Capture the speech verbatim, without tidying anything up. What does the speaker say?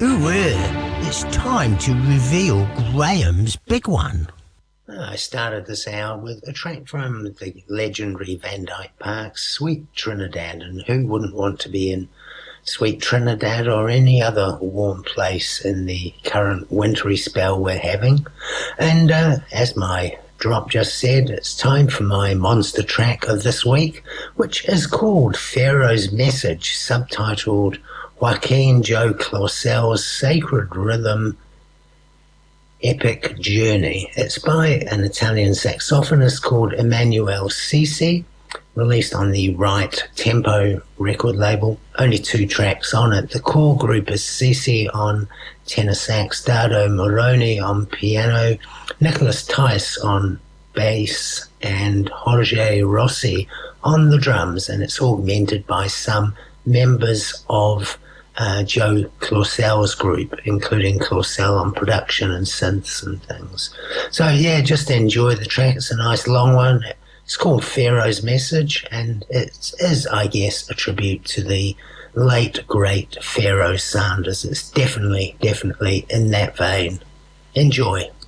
Ooh, uh, it's time to reveal Graham's big one. I started this hour with a track from the legendary Van Dyke Park's Sweet Trinidad, and who wouldn't want to be in Sweet Trinidad or any other warm place in the current wintry spell we're having? And uh, as my drop just said, it's time for my monster track of this week, which is called Pharaoh's Message, subtitled Joaquin Joe Clausel's Sacred Rhythm Epic Journey. It's by an Italian saxophonist called Emanuele Sisi, released on the Right Tempo record label. Only two tracks on it. The core group is Sisi on tenor sax, Dardo Moroni on piano, Nicholas Tice on bass, and Jorge Rossi on the drums, and it's augmented by some members of Uh, Joe Clausel's group, including Clausel on production and synths and things. So yeah, just enjoy the track. It's a nice long one. It's called Pharaoh's Message, and it is, I guess, a tribute to the late, great Pharoah Sanders. It's definitely, definitely in that vein. Enjoy.